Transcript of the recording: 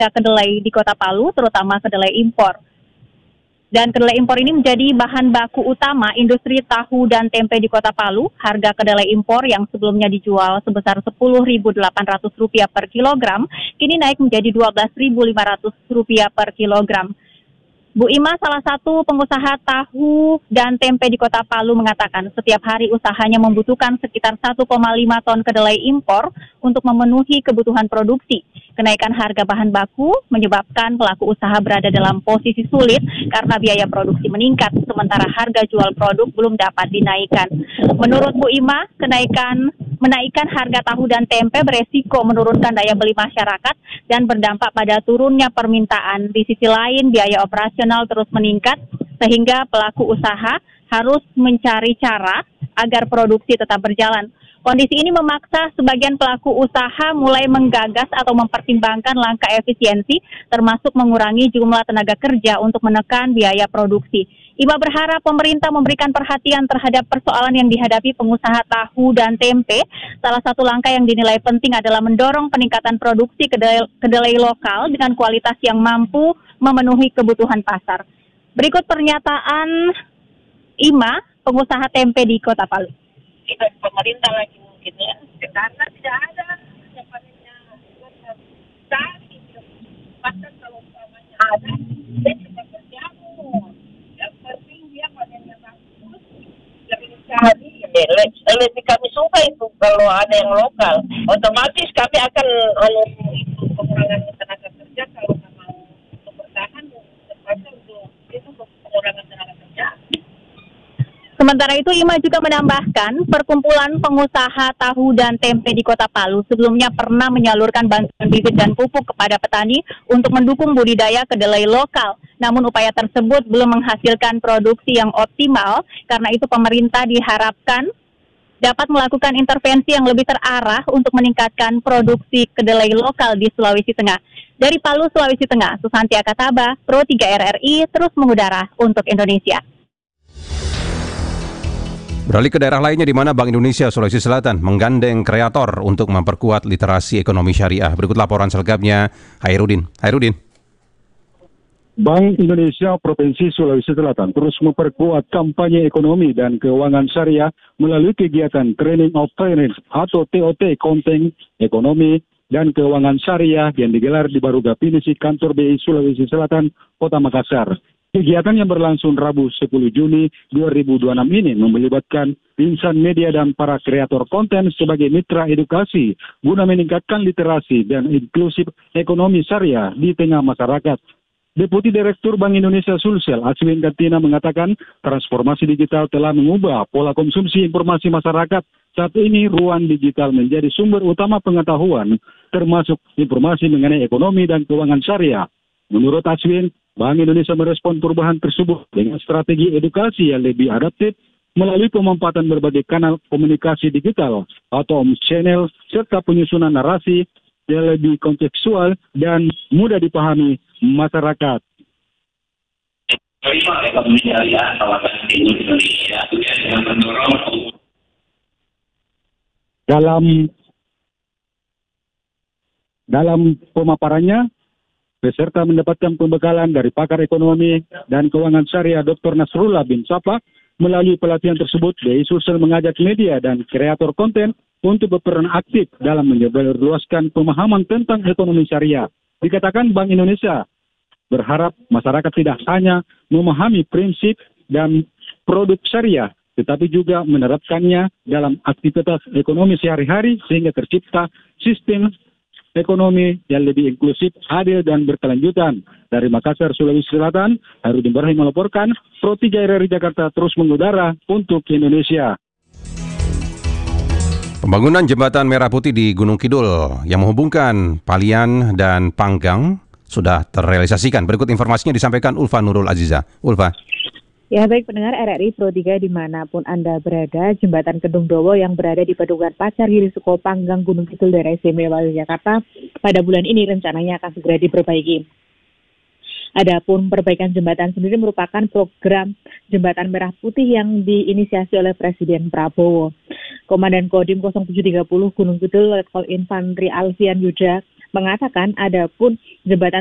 kedelai di Kota Palu, terutama kedelai impor. Dan kedelai impor ini menjadi bahan baku utama industri tahu dan tempe di Kota Palu. Harga kedelai impor yang sebelumnya dijual sebesar Rp10.800 per kilogram, kini naik menjadi Rp12.500 per kilogram. Bu Ima, salah satu pengusaha tahu dan tempe di Kota Palu, mengatakan setiap hari usahanya membutuhkan sekitar 1,5 ton kedelai impor untuk memenuhi kebutuhan produksi. Kenaikan harga bahan baku menyebabkan pelaku usaha berada dalam posisi sulit karena biaya produksi meningkat, sementara harga jual produk belum dapat dinaikkan. Menurut Bu Ima, menaikkan harga tahu dan tempe beresiko menurunkan daya beli masyarakat dan berdampak pada turunnya permintaan. Di sisi lain, biaya operasional terus meningkat sehingga pelaku usaha harus mencari cara agar produksi tetap berjalan. Kondisi ini memaksa sebagian pelaku usaha mulai menggagas atau mempertimbangkan langkah efisiensi, termasuk mengurangi jumlah tenaga kerja untuk menekan biaya produksi. Ima berharap pemerintah memberikan perhatian terhadap persoalan yang dihadapi pengusaha tahu dan tempe. Salah satu langkah yang dinilai penting adalah mendorong peningkatan produksi kedelai lokal dengan kualitas yang mampu memenuhi kebutuhan pasar. Berikut pernyataan Ima, pengusaha tempe di Kota Palu. Itu pemerintah lagi mungkin ya, karena tidak ada yang panennya cari, bahkan kalau umpamanya ada, dia tidak berjamur. Yang penting dia panennya bagus, lebih cari. Lebih kami suka itu kalau ada yang lokal, otomatis kami akan pengurangan tenaga kerja kalau memang untuk bertahan, terpaksa untuk itu pengurangan tenaga kerja. Sementara itu, Ima juga menambahkan, perkumpulan pengusaha tahu dan tempe di Kota Palu sebelumnya pernah menyalurkan bantuan bibit dan pupuk kepada petani untuk mendukung budidaya kedelai lokal. Namun upaya tersebut belum menghasilkan produksi yang optimal, karena itu pemerintah diharapkan dapat melakukan intervensi yang lebih terarah untuk meningkatkan produksi kedelai lokal di Sulawesi Tengah. Dari Palu, Sulawesi Tengah, Susanti Akataba, Pro 3 RRI, terus mengudara untuk Indonesia. Beralih ke daerah lainnya di mana Bank Indonesia Sulawesi Selatan menggandeng kreator untuk memperkuat literasi ekonomi syariah. Berikut laporan selengkapnya, Hairudin. Bank Indonesia Provinsi Sulawesi Selatan terus memperkuat kampanye ekonomi dan keuangan syariah melalui kegiatan Training of Trainers atau TOT konten ekonomi dan keuangan syariah yang digelar di Baruga Pinisi Kantor BI Sulawesi Selatan, Kota Makassar. Kegiatan yang berlangsung Rabu 10 Juni 2026 ini melibatkan insan media dan para kreator konten sebagai mitra edukasi guna meningkatkan literasi dan inklusif ekonomi syariah di tengah masyarakat. Deputi Direktur Bank Indonesia Sulsel, Aswin Katina, mengatakan transformasi digital telah mengubah pola konsumsi informasi masyarakat. Saat ini ruang digital menjadi sumber utama pengetahuan, termasuk informasi mengenai ekonomi dan keuangan syariah. Menurut Aswin, Bank Indonesia merespon perubahan tersebut dengan strategi edukasi yang lebih adaptif melalui pemanfaatan berbagai kanal komunikasi digital atau channel serta penyusunan narasi yang lebih kontekstual dan mudah dipahami masyarakat. Ekonomi syariah kawasan timur Indonesia dengan mendorong dalam pemaparannya, peserta mendapatkan pembekalan dari pakar ekonomi dan keuangan syariah Dr. Nasrullah bin Sapa. Melalui pelatihan tersebut, BI Sulsel mengajak media dan kreator konten untuk berperan aktif dalam menyebarluaskan pemahaman tentang ekonomi syariah. Dikatakan Bank Indonesia berharap masyarakat tidak hanya memahami prinsip dan produk syariah, tetapi juga menerapkannya dalam aktivitas ekonomi sehari-hari sehingga tercipta sistem ekonomi yang lebih inklusif, adil, dan berkelanjutan. Dari Makassar, Sulawesi Selatan, Hairudin Ibrahim melaporkan, Pro 3 RRI Jakarta terus mengudara untuk Indonesia. Pembangunan jembatan Merah Putih di Gunung Kidul yang menghubungkan Palian dan Panggang sudah terrealisasikan. Berikut informasinya disampaikan Ulfa Nurul Aziza. Ulfa. Ya, baik pendengar RRI Pro 3 dimanapun Anda berada, jembatan Kedung Dowo yang berada di Padukuhan Pacar Giri Suko Panggang Gunung Kidul daerah istimewa Yogyakarta pada bulan ini rencananya akan segera diperbaiki. Adapun perbaikan jembatan sendiri merupakan program Jembatan Merah Putih yang diinisiasi oleh Presiden Prabowo. Komandan Kodim 0730 Gunung Kidul Letkol Infantri Alfian Yuda mengatakan adapun jembatan